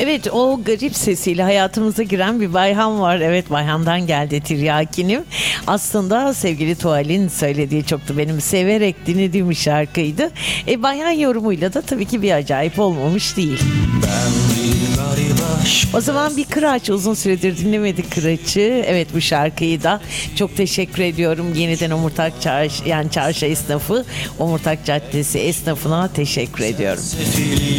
Evet, o garip sesiyle hayatımıza giren bir Bayhan var. Evet, Bayhan'dan geldi Tiryakinim. Aslında sevgili Tuval'in söylediği çok da benim severek dinlediğim bir şarkıydı. Bayhan yorumuyla da tabii ki bir acayip olmamış değil. O zaman bir Kıraç, uzun süredir dinlemedik Kıraç'ı. Evet, bu şarkıyı da çok teşekkür ediyorum. Yeniden Omurtak Çarşı, yani Çarşı esnafı, Omurtak Caddesi esnafına teşekkür ediyorum.